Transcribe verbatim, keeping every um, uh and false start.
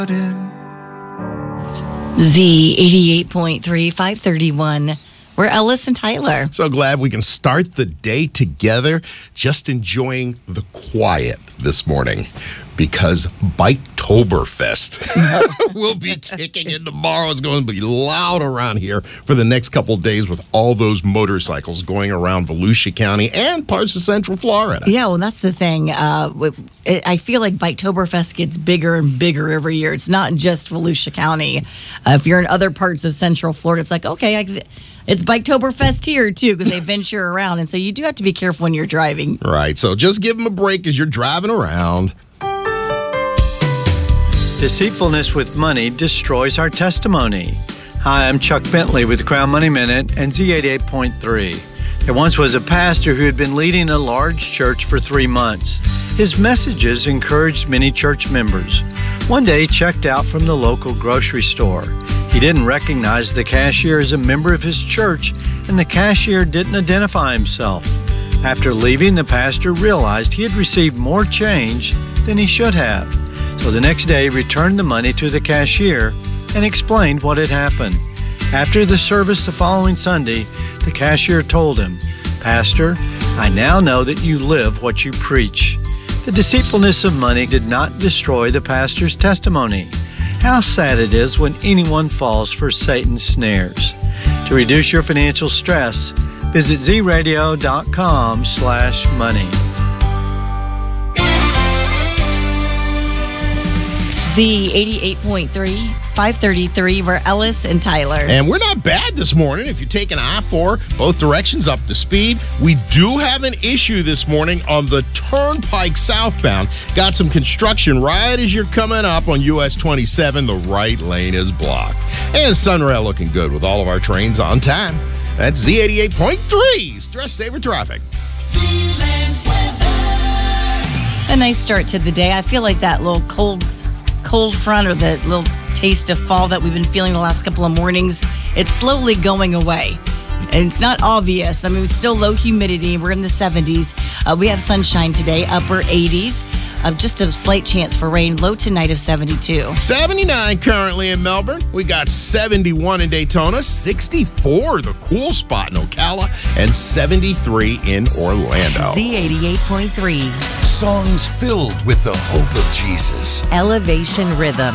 Z eighty-eight point three, five thirty-one. We're Ellis and Tyler. So glad we can start the day together, just enjoying the quiet this morning, because Biketoberfest will be kicking in tomorrow. It's going to be loud around here for the next couple of days with all those motorcycles going around Volusia County and parts of Central Florida. Yeah, well, that's the thing. Uh, it, I feel like Biketoberfest gets bigger and bigger every year. It's not just Volusia County. Uh, if you're in other parts of Central Florida, it's like, okay, I, it's Biketoberfest here, too, because they venture around. And so you do have to be careful when you're driving. Right, so just give them a break as you're driving around. Deceitfulness with money destroys our testimony. Hi, I'm Chuck Bentley with Crown Money Minute and Z eighty-eight point three. There once was a pastor who had been leading a large church for three months. His messages encouraged many church members. One day, he checked out from the local grocery store. He didn't recognize the cashier as a member of his church, and the cashier didn't identify himself. After leaving, the pastor realized he had received more change than he should have. So the next day, he returned the money to the cashier and explained what had happened. After the service the following Sunday, the cashier told him, "Pastor, I now know that you live what you preach." The deceitfulness of money did not destroy the pastor's testimony. How sad it is when anyone falls for Satan's snares. To reduce your financial stress, visit z radio dot com slash money. Z eighty-eight point three, five thirty-three. We're Ellis and Tyler. And we're not bad this morning. If you take an I four, both directions up to speed. We do have an issue this morning on the Turnpike southbound. Got some construction right as you're coming up on U S twenty-seven. The right lane is blocked. And Sunrail looking good with all of our trains on time. That's Z eighty-eight point three. Stress Saver Traffic. A nice start to the day. I feel like that little cold cold front, or the little taste of fall that we've been feeling the last couple of mornings, it's slowly going away. And it's not obvious. I mean, it's still low humidity. We're in the seventies. Uh, we have sunshine today, upper eighties. Uh, just a slight chance for rain, low tonight of seventy-two. seventy-nine currently in Melbourne. We got seventy-one in Daytona, sixty-four, the cool spot in Ocala, and seventy-three in Orlando. Z eighty-eight point three. Songs filled with the hope of Jesus. Elevation Rhythm.